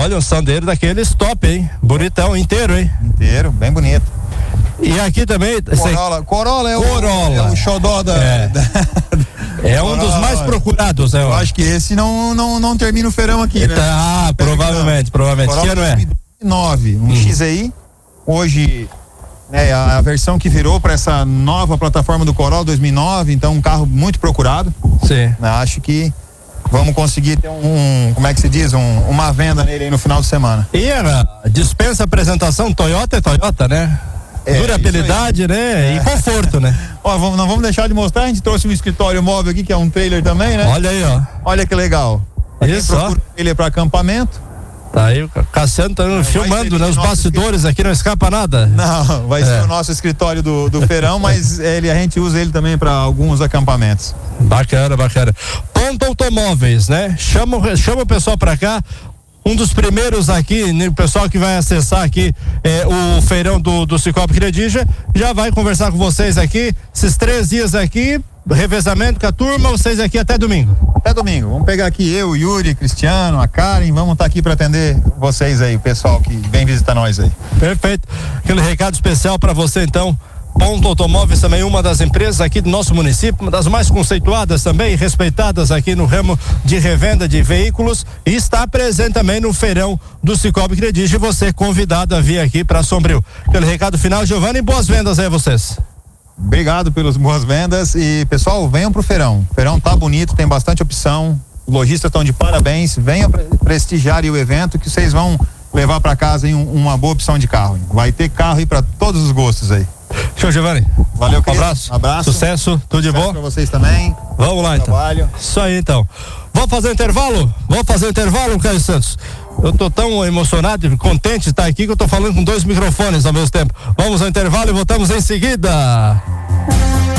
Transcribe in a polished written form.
Olha, um Sandero daqueles top, hein? Bonitão, inteiro, hein? Inteiro, bem bonito. E aqui também... Corolla é o xodó da... É um dos mais procurados, né? Eu acho que esse não termina o feirão aqui, né? Ah, provavelmente. Corolla Que ano é? 2009, um XEI. Hoje, né, a versão que virou para essa nova plataforma do Corolla 2009, então um carro muito procurado. Sim. Acho que vamos conseguir ter como é que se diz? Uma venda nele aí no final de semana. E dispensa apresentação, Toyota é Toyota, né? Durabilidade, né? E conforto, né? Ó, não vamos deixar de mostrar, a gente trouxe um escritório móvel aqui, que é um trailer também, né? Olha aí, ó. Olha que legal. Isso, ó. Ele é para acampamento. Tá aí, o Cassiano tá filmando, né? Os bastidores aqui, não escapa nada. Não, vai ser o nosso escritório do feirão, mas a gente usa ele também para alguns acampamentos. Bacana. Ponto Automóveis, né? Chama o pessoal para cá. Um dos primeiros aqui, o pessoal que vai acessar aqui o feirão do Cicobi Credija, já vai conversar com vocês aqui, esses 3 dias aqui, revezamento com a turma, vocês aqui até domingo. Até domingo, vamos pegar aqui eu, o Yuri, Cristiano, a Karen, vamos estar aqui para atender vocês aí, o pessoal que vem visitar nós aí. Perfeito, aquele recado especial para você então. Ponto Automóveis também uma das empresas aqui do nosso município, uma das mais conceituadas também, respeitadas aqui no ramo de revenda de veículos, e está presente também no feirão do Cicobi Credija, e você convidado a vir aqui para Sombrio. Aquele recado final, Giovanni, e boas vendas aí a vocês. Obrigado pelas boas vendas e pessoal, venham pro feirão. O feirão tá bonito, tem bastante opção, os lojistas estão de parabéns, venham prestigiar o evento que vocês vão levar para casa aí uma boa opção de carro. Vai ter carro aí para todos os gostos aí. Show, Giovanni. Valeu, querido. Abraço. Sucesso, tudo de bom. Para vocês também. Vamos lá, então. Trabalho. Isso aí, então. Vamos fazer um intervalo? Caio Santos? Eu tô tão emocionado e contente de estar aqui que eu tô falando com 2 microfones ao mesmo tempo. Vamos ao intervalo e voltamos em seguida.